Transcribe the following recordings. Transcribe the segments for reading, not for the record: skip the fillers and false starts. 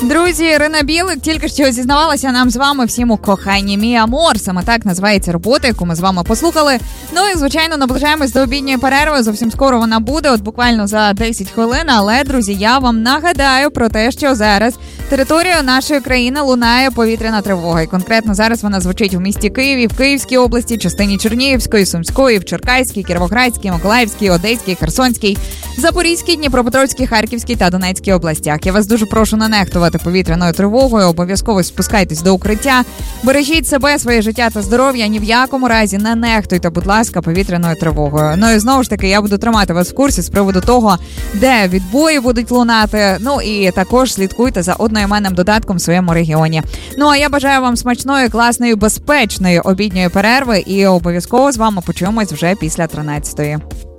Друзі, Ірина Білик тільки що зізнавалася нам з вами всім у коханні «Мі Амор». Саме так називається робота, яку ми з вами послухали. Ну і, звичайно, наближаємось до обідньої перерви. Зовсім скоро вона буде, от буквально за 10 хвилин. Але, друзі, я вам нагадаю про те, що зараз територією нашої країни лунає повітряна тривога. І конкретно зараз вона звучить у місті Києві, в Київській області, частині Чернігівської, Сумської, в Черкаській, Кіровоградській, Миколаївській, Одеській, Херсонській, Запорізькій, Дніпропетровській, Харківській та Донецькій областях. Я вас дуже прошу не нехтувати повітряною тривогою, обов'язково спускайтесь до укриття, бережіть себе, своє життя та здоров'я, ні в якому разі не нехтуйте, будь ласка, повітряною тривогою. Ну і знову ж таки, я буду тримати вас в курсі з приводу того, де відбої будуть лунати, ну і також слідкуйте за одноіменним додатком в своєму регіоні. Ну а я бажаю вам смачної, класної, безпечної обідньої перерви і обов'язково з вами почуємось вже після 13-ї.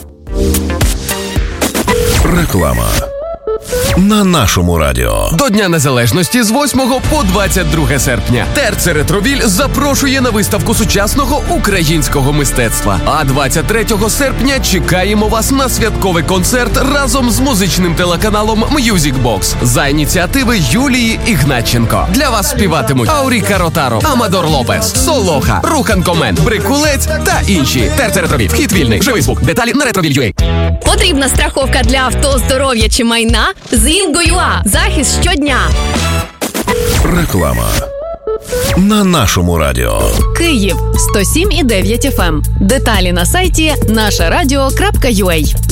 Реклама на нашому радіо. До Дня Незалежності з 8 по 22 серпня Терце Ретровіль запрошує на виставку сучасного українського мистецтва. А 23 серпня чекаємо вас на святковий концерт разом з музичним телеканалом Music Box за ініціативи Юлії Ігнатченко. Для вас співатимуть Ауріка Ротаро, Амадор Лопес, Солоха, Рухан Комен, Брикулець та інші. Терце Ретровіль. Вхід вільний. Живий звук. Деталі на Ретровіль.ua. Потрібна страховка для авто, здоров'я чи майна? З Інго.ua. Захист щодня. Реклама на нашому радіо. Київ 107,9 FM. Деталі на сайті нашарадіо.ua.